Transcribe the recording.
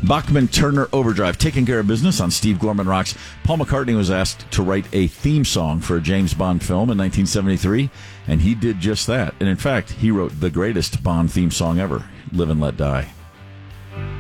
Bachman Turner Overdrive, taking care of business on Steve Gorman Rocks. Paul McCartney was asked to write a theme song for a James Bond film in 1973, and he did just that. And in fact, he wrote the greatest Bond theme song ever, Live and Let Die.